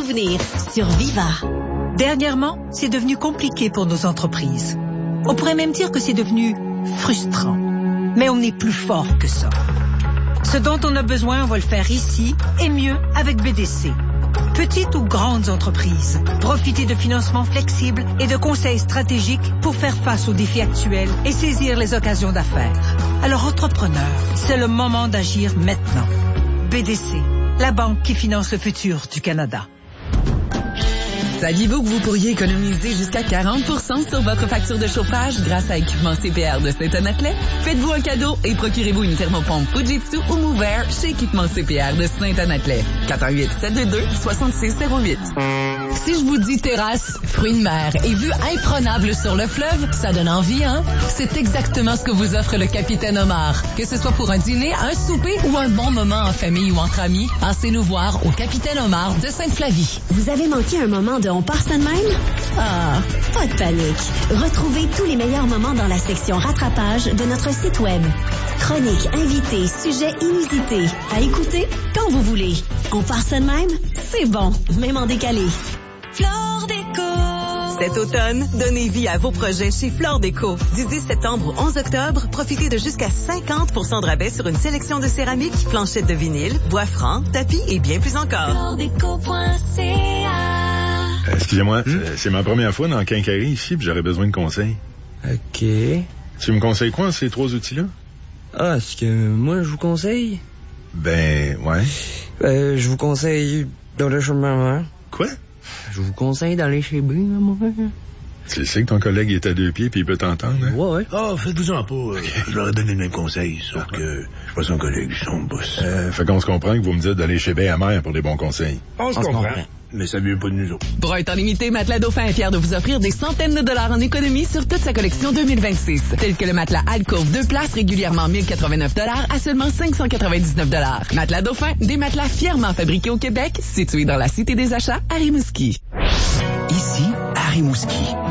souvenirs sur Viva. Dernièrement, c'est devenu compliqué pour nos entreprises. On pourrait même dire que c'est devenu frustrant. Mais on est plus fort que ça. Ce dont on a besoin, on va le faire ici et mieux avec BDC. Petites ou grandes entreprises, profitez de financements flexibles et de conseils stratégiques pour faire face aux défis actuels et saisir les occasions d'affaires. Alors, entrepreneurs, c'est le moment d'agir maintenant. BDC, la banque qui finance le futur du Canada. Saviez-vous que vous pourriez économiser jusqu'à 40% sur votre facture de chauffage grâce à Équipement CPR de Saint-Anaclet? Faites-vous un cadeau et procurez-vous une thermopompe Fujitsu ou Mover chez Équipement CPR de Saint-Anaclet. 418-722-6608. Si je vous dis terrasse, fruits de mer et vue imprenable sur le fleuve, ça donne envie, hein? C'est exactement ce que vous offre le Capitaine Omar. Que ce soit pour un dîner, un souper ou un bon moment en famille ou entre amis, passez nous voir au Capitaine Omar de Sainte-Flavie. Vous avez manqué un moment de On part ça de même? Ah, pas de panique. Retrouvez tous les meilleurs moments dans la section rattrapage de notre site web. Chroniques, invités, sujets inusités. À écouter quand vous voulez. On part ça de même? C'est bon, même en décalé. Flore Déco. Cet automne, donnez vie à vos projets chez Flore Déco. Du 10 septembre au 11 octobre, profitez de jusqu'à 50% de rabais sur une sélection de céramique, planchettes de vinyle, bois franc, tapis et bien plus encore. Floredéco.ca. Excusez-moi, c'est ma première fois dans le Quincaillerie ici, puis j'aurais besoin de conseils. OK. Tu me conseilles quoi, ces trois outils-là? Ah, ce que moi, je vous conseille? Ben, ouais. Je vous conseille d'aller chez maman. Quoi? Je vous conseille d'aller chez B, maman. Tu sais que ton collègue est à 2 pieds puis il peut t'entendre, hein? Ouais. Ah, faites-vous-en pas. Je leur ai donné le même conseil, sauf que je suis pas son collègue, je suis son boss. Fait qu'on se comprend que vous me dites d'aller chez Bay-Amère pour des bons conseils. On se comprend. Mais ça vient pas de nous autres. Pour un temps limité, Matelas Dauphin est fier de vous offrir des centaines de dollars en économie sur toute sa collection 2026. Tel que le matelas Alcove 2 places régulièrement 1089 $, à seulement 599 $. Matelas Dauphin, des matelas fièrement fabriqués au Québec, situés dans la Cité des Achats à Rimouski. Ici, à Rimouski,